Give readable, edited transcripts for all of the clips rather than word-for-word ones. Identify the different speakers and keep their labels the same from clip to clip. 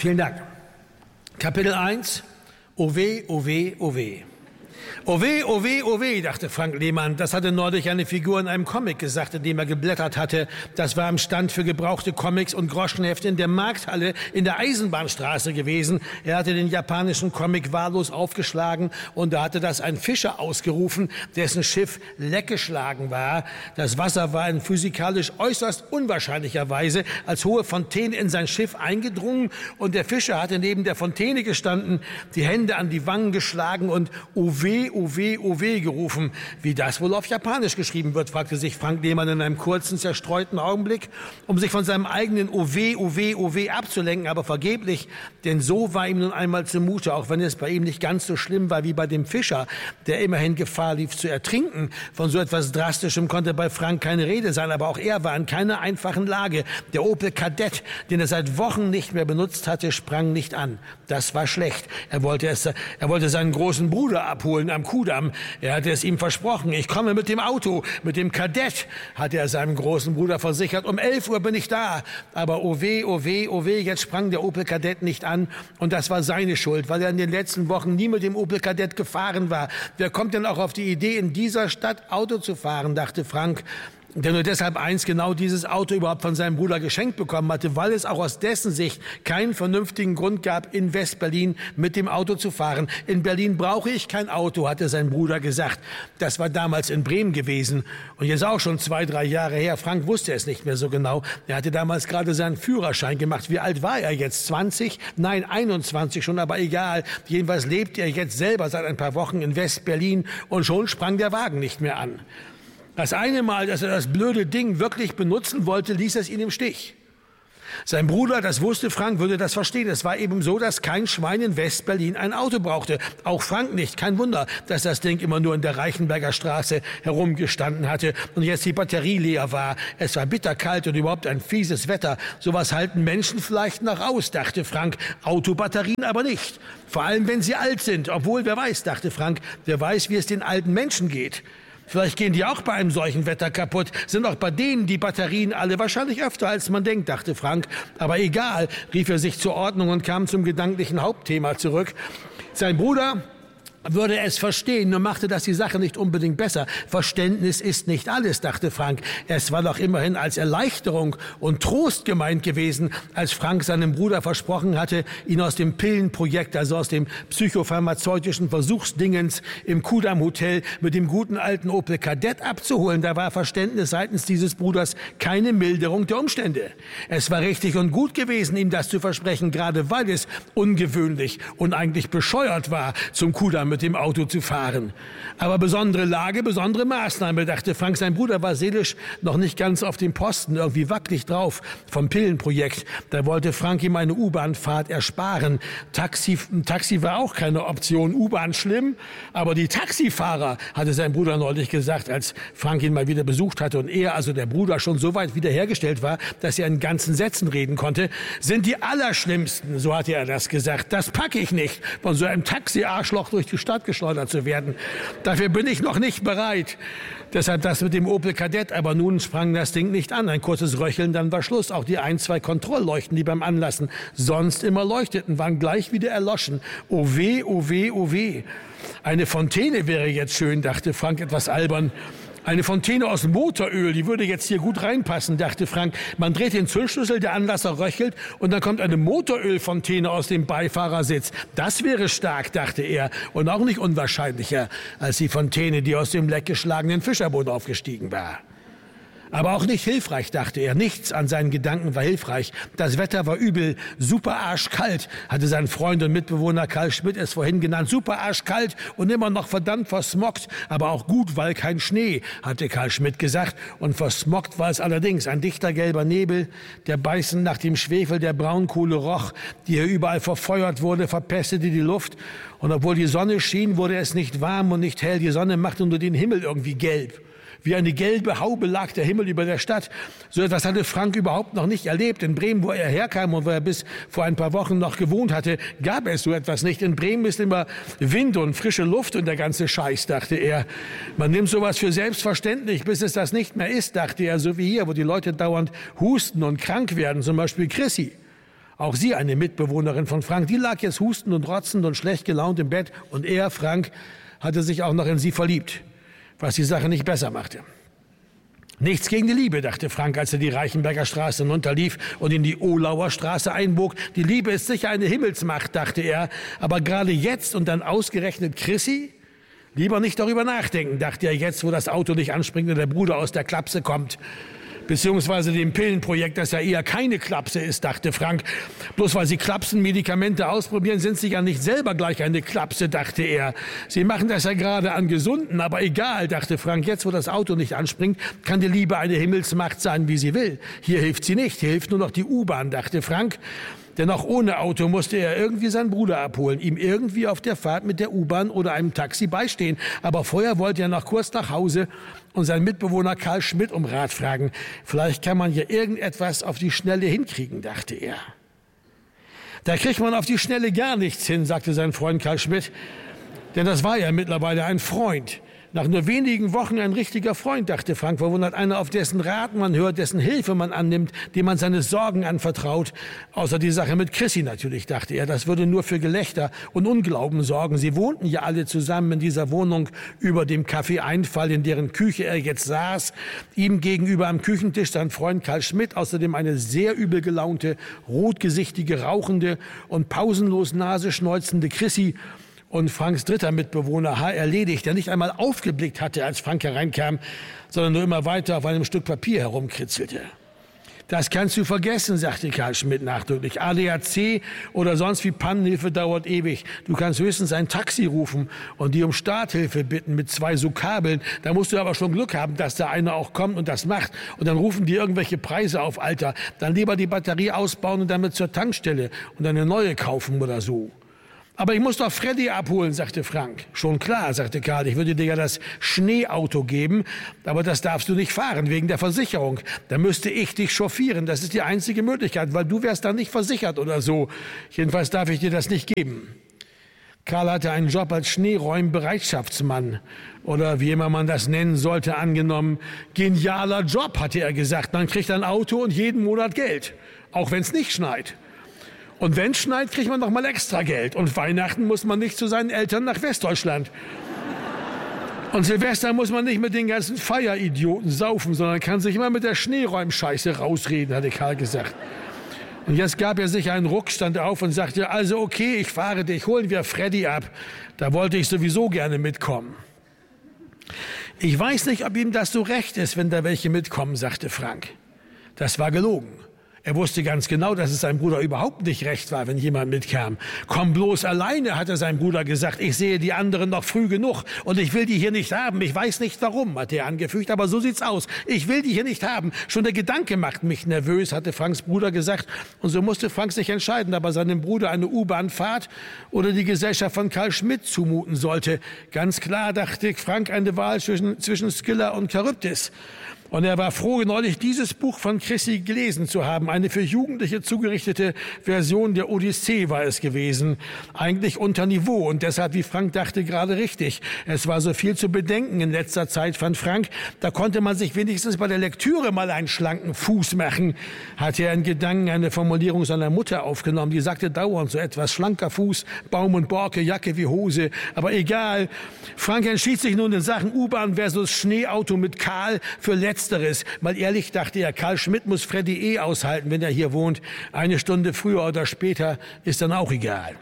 Speaker 1: Vielen Dank. Kapitel 1. O weh, o weh, o weh. O weh, o weh, o weh, dachte Frank Lehmann. Das hatte neulich eine Figur in einem Comic gesagt, in dem er geblättert hatte. Das war am Stand für gebrauchte Comics und Groschenhefte in der Markthalle in der Eisenbahnstraße gewesen. Er hatte den japanischen Comic wahllos aufgeschlagen und da hatte das ein Fischer ausgerufen, dessen Schiff leckgeschlagen war. Das Wasser war in physikalisch äußerst unwahrscheinlicher Weise als hohe Fontäne in sein Schiff eingedrungen und der Fischer hatte neben der Fontäne gestanden, die Hände an die Wangen geschlagen und o weh, o weh, o weh gerufen. Wie das wohl auf Japanisch geschrieben wird, fragte sich Frank Lehmann in einem kurzen, zerstreuten Augenblick, um sich von seinem eigenen o weh, o weh, o weh abzulenken, aber vergeblich, denn so war ihm nun einmal zumute, auch wenn es bei ihm nicht ganz so schlimm war wie bei dem Fischer, der immerhin Gefahr lief zu ertrinken. Von so etwas Drastischem konnte bei Frank keine Rede sein, aber auch er war in keiner einfachen Lage. Der Opel Kadett, den er seit Wochen nicht mehr benutzt hatte, sprang nicht an. Das war schlecht. Er wollte seinen großen Bruder abholen am Kudamm. Er hatte es ihm versprochen. Ich komme mit dem Auto, mit dem Kadett, hatte er seinem großen Bruder versichert. Um 11 Uhr bin ich da. Aber oh weh, oh weh, oh weh, jetzt sprang der Opel Kadett nicht an. Und das war seine Schuld, weil er in den letzten Wochen nie mit dem Opel Kadett gefahren war. Wer kommt denn auch auf die Idee, in dieser Stadt Auto zu fahren, dachte Frank, der nur deshalb genau dieses Auto überhaupt von seinem Bruder geschenkt bekommen hatte, weil es auch aus dessen Sicht keinen vernünftigen Grund gab, in West-Berlin mit dem Auto zu fahren. In Berlin brauche ich kein Auto, hatte sein Bruder gesagt. Das war damals in Bremen gewesen und jetzt auch schon 2-3 Jahre her. Frank wusste es nicht mehr so genau. Er hatte damals gerade seinen Führerschein gemacht. Wie alt war er jetzt? 20? Nein, 21 schon, aber egal. Jedenfalls lebt er jetzt selber seit ein paar Wochen in West-Berlin und schon sprang der Wagen nicht mehr an. Das eine Mal, dass er das blöde Ding wirklich benutzen wollte, ließ es ihn im Stich. Sein Bruder, das wusste Frank, würde das verstehen. Es war eben so, dass kein Schwein in West-Berlin ein Auto brauchte. Auch Frank nicht. Kein Wunder, dass das Ding immer nur in der Reichenberger Straße herumgestanden hatte und jetzt die Batterie leer war. Es war bitterkalt und überhaupt ein fieses Wetter. Sowas halten Menschen vielleicht noch aus, dachte Frank. Autobatterien aber nicht. Vor allem, wenn sie alt sind. Obwohl, wer weiß, dachte Frank, wer weiß, wie es den alten Menschen geht. Vielleicht gehen die auch bei einem solchen Wetter kaputt. Sind auch bei denen die Batterien alle wahrscheinlich öfter, als man denkt, dachte Frank. Aber egal, rief er sich zur Ordnung und kam zum gedanklichen Hauptthema zurück. Sein Bruder würde es verstehen, nur machte das die Sache nicht unbedingt besser. Verständnis ist nicht alles, dachte Frank. Es war doch immerhin als Erleichterung und Trost gemeint gewesen, als Frank seinem Bruder versprochen hatte, ihn aus dem Pillenprojekt, also aus dem psychopharmazeutischen Versuchsdingens im Kudamm Hotel mit dem guten alten Opel Kadett abzuholen. Da war Verständnis seitens dieses Bruders keine Milderung der Umstände. Es war richtig und gut gewesen, ihm das zu versprechen, gerade weil es ungewöhnlich und eigentlich bescheuert war, zum Kudamm mit dem Auto zu fahren. Aber besondere Lage, besondere Maßnahme, dachte Frank. Sein Bruder war seelisch noch nicht ganz auf dem Posten, irgendwie wackelig drauf vom Pillenprojekt. Da wollte Frank ihm eine U-Bahn-Fahrt ersparen. Taxi war auch keine Option. U-Bahn schlimm, aber die Taxifahrer, hatte sein Bruder neulich gesagt, als Frank ihn mal wieder besucht hatte und er, also der Bruder, schon so weit wiederhergestellt war, dass er in ganzen Sätzen reden konnte, sind die Allerschlimmsten, so hatte er das gesagt. Das packe ich nicht, von so einem Taxi-Arschloch durch die Stadt geschleudert zu werden. Dafür bin ich noch nicht bereit. Deshalb das mit dem Opel Kadett, aber nun sprang das Ding nicht an. Ein kurzes Röcheln, dann war Schluss. Auch die 1-2 Kontrollleuchten, die beim Anlassen sonst immer leuchteten, waren gleich wieder erloschen. Oh weh, oh weh, oh weh. Eine Fontäne wäre jetzt schön, dachte Frank etwas albern. Eine Fontäne aus Motoröl, die würde jetzt hier gut reinpassen, dachte Frank. Man dreht den Zündschlüssel, der Anlasser röchelt und dann kommt eine Motorölfontäne aus dem Beifahrersitz. Das wäre stark, dachte er, und auch nicht unwahrscheinlicher als die Fontäne, die aus dem leckgeschlagenen Fischerboot aufgestiegen war. Aber auch nicht hilfreich, dachte er. Nichts an seinen Gedanken war hilfreich. Das Wetter war übel, super arschkalt, hatte sein Freund und Mitbewohner Karl Schmidt es vorhin genannt. Super arschkalt und immer noch verdammt versmoggt, aber auch gut, weil kein Schnee, hatte Karl Schmidt gesagt. Und versmoggt war es allerdings. Ein dichter gelber Nebel, der beißend nach dem Schwefel der Braunkohle roch, die hier überall verfeuert wurde, verpestete die Luft. Und obwohl die Sonne schien, wurde es nicht warm und nicht hell. Die Sonne machte nur den Himmel irgendwie gelb. Wie eine gelbe Haube lag der Himmel über der Stadt. So etwas hatte Frank überhaupt noch nicht erlebt. In Bremen, wo er herkam und wo er bis vor ein paar Wochen noch gewohnt hatte, gab es so etwas nicht. In Bremen ist immer Wind und frische Luft und der ganze Scheiß, dachte er. Man nimmt sowas für selbstverständlich, bis es das nicht mehr ist, dachte er. So wie hier, wo die Leute dauernd husten und krank werden, zum Beispiel Chrissy. Auch sie, eine Mitbewohnerin von Frank, die lag jetzt hustend und rotzend und schlecht gelaunt im Bett. Und er, Frank, hatte sich auch noch in sie verliebt, was die Sache nicht besser machte. Nichts gegen die Liebe, dachte Frank, als er die Reichenberger Straße hinunterlief und in die Ohlauer Straße einbog. Die Liebe ist sicher eine Himmelsmacht, dachte er. Aber gerade jetzt und dann ausgerechnet Chrissy? Lieber nicht darüber nachdenken, dachte er jetzt, wo das Auto nicht anspringt und der Bruder aus der Klapse kommt. Beziehungsweise dem Pillenprojekt, das ja eher keine Klapse ist, dachte Frank. Bloß weil sie Klapsen-Medikamente ausprobieren, sind sie ja nicht selber gleich eine Klapse, dachte er. Sie machen das ja gerade an Gesunden, aber egal, dachte Frank. Jetzt, wo das Auto nicht anspringt, kann die Liebe eine Himmelsmacht sein, wie sie will. Hier hilft sie nicht, hier hilft nur noch die U-Bahn, dachte Frank. Denn auch ohne Auto musste er irgendwie seinen Bruder abholen, ihm irgendwie auf der Fahrt mit der U-Bahn oder einem Taxi beistehen. Aber vorher wollte er noch kurz nach Hause und seinen Mitbewohner Karl Schmidt um Rat fragen. Vielleicht kann man hier irgendetwas auf die Schnelle hinkriegen, dachte er. Da kriegt man auf die Schnelle gar nichts hin, sagte sein Freund Karl Schmidt. Denn das war ja mittlerweile ein Freund. Nach nur wenigen Wochen ein richtiger Freund, dachte Frank, verwundert, einer, auf dessen Rat man hört, dessen Hilfe man annimmt, dem man seine Sorgen anvertraut. Außer die Sache mit Chrissy natürlich, dachte er. Das würde nur für Gelächter und Unglauben sorgen. Sie wohnten ja alle zusammen in dieser Wohnung über dem Café Einfall, in deren Küche er jetzt saß. Ihm gegenüber am Küchentisch sein Freund Karl Schmidt, außerdem eine sehr übel gelaunte, rotgesichtige, rauchende und pausenlos Nase schneuzende Chrissy. Und Franks dritter Mitbewohner, H. Erledigt, der nicht einmal aufgeblickt hatte, als Frank hereinkam, sondern nur immer weiter auf einem Stück Papier herumkritzelte. Das kannst du vergessen, sagte Karl Schmidt nachdrücklich. ADAC oder sonst wie Pannenhilfe dauert ewig. Du kannst höchstens ein Taxi rufen und die um Starthilfe bitten mit 2 so Kabeln. Da musst du aber schon Glück haben, dass da einer auch kommt und das macht. Und dann rufen die irgendwelche Preise auf, Alter. Dann lieber die Batterie ausbauen und damit zur Tankstelle und eine neue kaufen oder so. Aber ich muss doch Freddy abholen, sagte Frank. Schon klar, sagte Karl, ich würde dir ja das Schneeauto geben, aber das darfst du nicht fahren, wegen der Versicherung. Da müsste ich dich chauffieren, das ist die einzige Möglichkeit, weil du wärst dann nicht versichert oder so. Jedenfalls darf ich dir das nicht geben. Karl hatte einen Job als Schneeräumbereitschaftsmann oder wie immer man das nennen sollte, angenommen. Genialer Job, hatte er gesagt. Man kriegt ein Auto und jeden Monat Geld, auch wenn es nicht schneit. Und wenn es schneit, kriegt man noch mal extra Geld. Und Weihnachten muss man nicht zu seinen Eltern nach Westdeutschland. Und Silvester muss man nicht mit den ganzen Feieridioten saufen, sondern kann sich immer mit der Schneeräumscheiße rausreden, hatte Karl gesagt. Und jetzt gab er sich einen Ruck, stand auf und sagte, also okay, ich fahre dich, holen wir Freddy ab. Da wollte ich sowieso gerne mitkommen. Ich weiß nicht, ob ihm das so recht ist, wenn da welche mitkommen, sagte Frank. Das war gelogen. Er wusste ganz genau, dass es seinem Bruder überhaupt nicht recht war, wenn jemand mitkam. Komm bloß alleine, hatte sein Bruder gesagt. Ich sehe die anderen noch früh genug und ich will die hier nicht haben. Ich weiß nicht warum, hatte er angefügt, aber so sieht's aus. Ich will die hier nicht haben. Schon der Gedanke macht mich nervös, hatte Franks Bruder gesagt. Und so musste Frank sich entscheiden, ob er seinem Bruder eine U-Bahn-Fahrt oder die Gesellschaft von Karl Schmidt zumuten sollte. Ganz klar, dachte Frank, eine Wahl zwischen Scylla und Charybdis. Und er war froh, neulich dieses Buch von Chrissy gelesen zu haben. Eine für Jugendliche zugerichtete Version der Odyssee war es gewesen. Eigentlich unter Niveau und deshalb, wie Frank dachte, gerade richtig. Es war so viel zu bedenken in letzter Zeit, fand Frank. Da konnte man sich wenigstens bei der Lektüre mal einen schlanken Fuß machen. Hatte er in Gedanken eine Formulierung seiner Mutter aufgenommen. Die sagte dauernd so etwas. Schlanker Fuß, Baum und Borke, Jacke wie Hose. Aber egal. Frank entschied sich nun in Sachen U-Bahn versus Schneeauto mit Karl für Letzteres. Mal ehrlich, dachte er, Karl Schmidt muss Freddy aushalten, wenn er hier wohnt. Eine Stunde früher oder später ist dann auch egal.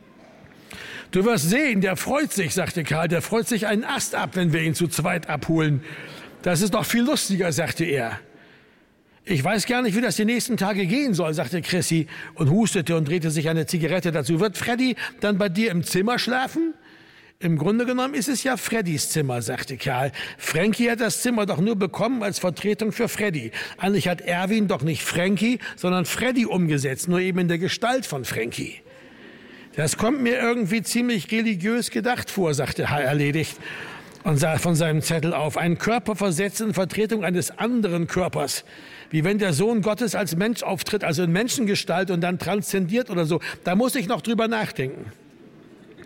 Speaker 1: Du wirst sehen, der freut sich, sagte Karl. Der freut sich einen Ast ab, wenn wir ihn zu zweit abholen. Das ist doch viel lustiger, sagte er. Ich weiß gar nicht, wie das die nächsten Tage gehen soll, sagte Chrissy und hustete und drehte sich eine Zigarette dazu. Wird Freddy dann bei dir im Zimmer schlafen? Im Grunde genommen ist es ja Freddys Zimmer, sagte Karl. Frankie hat das Zimmer doch nur bekommen als Vertretung für Freddy. Eigentlich hat Erwin doch nicht Frankie, sondern Freddy umgesetzt, nur eben in der Gestalt von Frankie. Das kommt mir irgendwie ziemlich religiös gedacht vor, sagte H. Erledigt und sah von seinem Zettel auf. Ein Körper versetzt in Vertretung eines anderen Körpers. Wie wenn der Sohn Gottes als Mensch auftritt, also in Menschengestalt und dann transzendiert oder so. Da muss ich noch drüber nachdenken.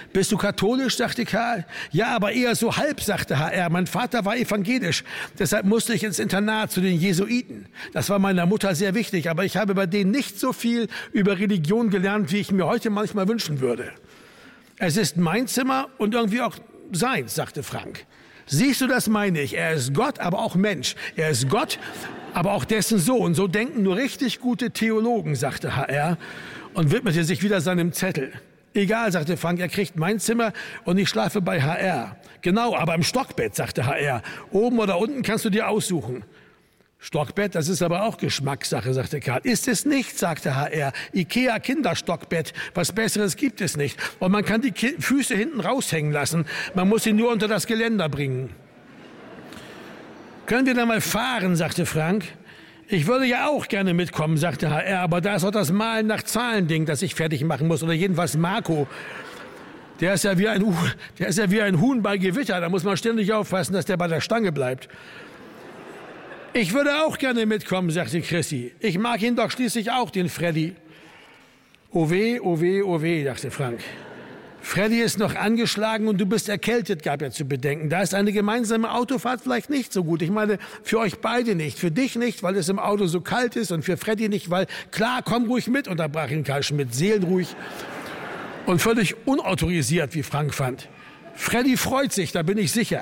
Speaker 1: Bist du katholisch, sagte Karl. Ja, aber eher so halb, sagte HR. Mein Vater war evangelisch. Deshalb musste ich ins Internat zu den Jesuiten. Das war meiner Mutter sehr wichtig, aber ich habe bei denen nicht so viel über Religion gelernt, wie ich mir heute manchmal wünschen würde. Es ist mein Zimmer und irgendwie auch seins, sagte Frank. Siehst du, das meine ich. Er ist Gott, aber auch Mensch. Er ist Gott, aber auch dessen Sohn. So denken nur richtig gute Theologen, sagte HR und widmete sich wieder seinem Zettel. Egal, sagte Frank, er kriegt mein Zimmer und ich schlafe bei HR. Genau, aber im Stockbett, sagte HR. Oben oder unten kannst du dir aussuchen. Stockbett, das ist aber auch Geschmackssache, sagte Karl. Ist es nicht, sagte HR. Ikea Kinderstockbett. Was Besseres gibt es nicht. Und man kann die Füße hinten raushängen lassen. Man muss sie nur unter das Geländer bringen. Können wir da mal fahren, sagte Frank. Ich würde ja auch gerne mitkommen, sagte HR, aber da ist auch das Malen nach Zahlen-Ding, das ich fertig machen muss. Oder jedenfalls Marco. Der ist ja wie ein Huhn bei Gewitter. Da muss man ständig aufpassen, dass der bei der Stange bleibt. Ich würde auch gerne mitkommen, sagte Chrissy. Ich mag ihn doch schließlich auch, den Freddy. Oh weh, oh weh, oh weh, dachte Frank. Freddy ist noch angeschlagen und du bist erkältet, gab er zu bedenken. Da ist eine gemeinsame Autofahrt vielleicht nicht so gut. Ich meine, für euch beide nicht. Für dich nicht, weil es im Auto so kalt ist und für Freddy nicht, weil, klar, komm ruhig mit, unterbrach ihn Karl Schmidt, seelenruhig und völlig unautorisiert, wie Frank fand. Freddy freut sich, da bin ich sicher.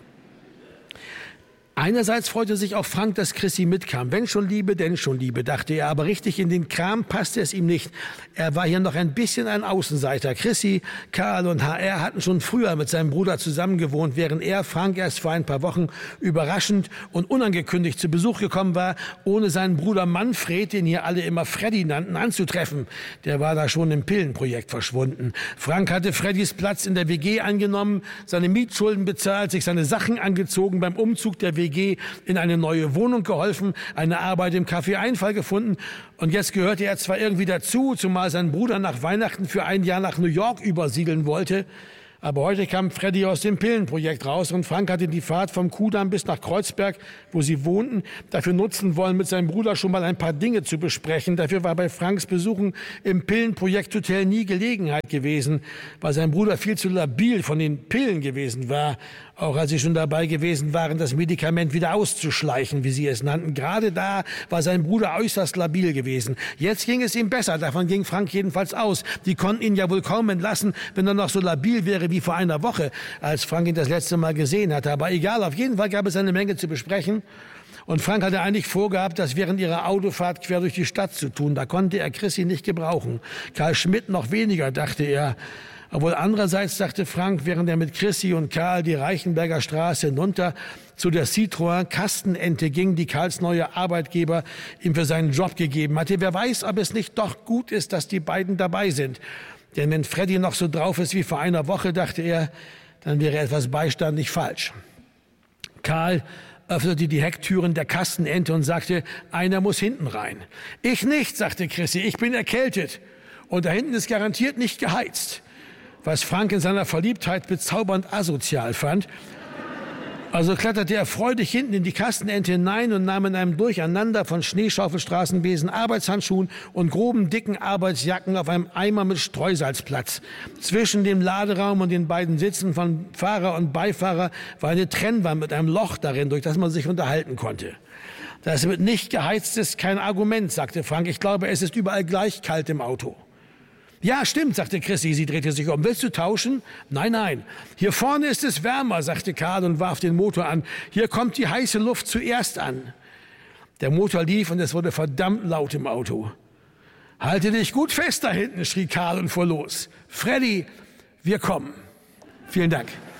Speaker 1: Einerseits freute sich auch Frank, dass Chrissy mitkam. Wenn schon Liebe, denn schon Liebe, dachte er. Aber richtig in den Kram passte es ihm nicht. Er war hier noch ein bisschen ein Außenseiter. Chrissy, Karl und HR hatten schon früher mit seinem Bruder zusammengewohnt, während er, Frank, erst vor ein paar Wochen überraschend und unangekündigt zu Besuch gekommen war, ohne seinen Bruder Manfred, den hier alle immer Freddy nannten, anzutreffen. Der war da schon im Pillenprojekt verschwunden. Frank hatte Freddys Platz in der WG angenommen, seine Mietschulden bezahlt, sich seine Sachen angezogen, beim Umzug der WG in eine neue Wohnung geholfen, eine Arbeit im Café Einfall gefunden. Und jetzt gehörte er zwar irgendwie dazu, zumal sein Bruder nach Weihnachten für ein Jahr nach New York übersiedeln wollte. Aber heute kam Freddy aus dem Pillenprojekt raus und Frank hatte die Fahrt vom Kudamm bis nach Kreuzberg, wo sie wohnten, dafür nutzen wollen, mit seinem Bruder schon mal ein paar Dinge zu besprechen. Dafür war bei Franks Besuchen im Pillenprojekthotel nie Gelegenheit gewesen, weil sein Bruder viel zu labil von den Pillen gewesen war, auch als sie schon dabei gewesen waren, das Medikament wieder auszuschleichen, wie sie es nannten. Gerade da war sein Bruder äußerst labil gewesen. Jetzt ging es ihm besser, davon ging Frank jedenfalls aus. Die konnten ihn ja wohl kaum entlassen, wenn er noch so labil wäre wie vor einer Woche, als Frank ihn das letzte Mal gesehen hatte. Aber egal, auf jeden Fall gab es eine Menge zu besprechen. Und Frank hatte eigentlich vorgehabt, das während ihrer Autofahrt quer durch die Stadt zu tun. Da konnte er Chrissy nicht gebrauchen. Karl Schmidt noch weniger, dachte er. Obwohl andererseits, dachte Frank, während er mit Chrissy und Karl die Reichenberger Straße hinunter zu der Citroën Kastenente ging, die Karls neuer Arbeitgeber ihm für seinen Job gegeben hatte. Wer weiß, ob es nicht doch gut ist, dass die beiden dabei sind. Denn wenn Freddy noch so drauf ist wie vor einer Woche, dachte er, dann wäre etwas Beistand nicht falsch. Karl öffnete die Hecktüren der Kastenente und sagte, einer muss hinten rein. Ich nicht, sagte Chrissy, ich bin erkältet. Und da hinten ist garantiert nicht geheizt. Was Frank in seiner Verliebtheit bezaubernd asozial fand. Also kletterte er freudig hinten in die Kastenente hinein und nahm in einem Durcheinander von Schneeschaufelstraßenbesen, Arbeitshandschuhen und groben, dicken Arbeitsjacken auf einem Eimer mit Streusalz Platz. Zwischen dem Laderaum und den beiden Sitzen von Fahrer und Beifahrer war eine Trennwand mit einem Loch darin, durch das man sich unterhalten konnte. Das mit nicht geheizt ist kein Argument, sagte Frank. Ich glaube, es ist überall gleich kalt im Auto. Ja, stimmt, sagte Chrissy, sie drehte sich um. Willst du tauschen? Nein, nein. Hier vorne ist es wärmer, sagte Karl und warf den Motor an. Hier kommt die heiße Luft zuerst an. Der Motor lief und es wurde verdammt laut im Auto. Halte dich gut fest da hinten, schrie Karl und fuhr los. Freddy, wir kommen. Vielen Dank.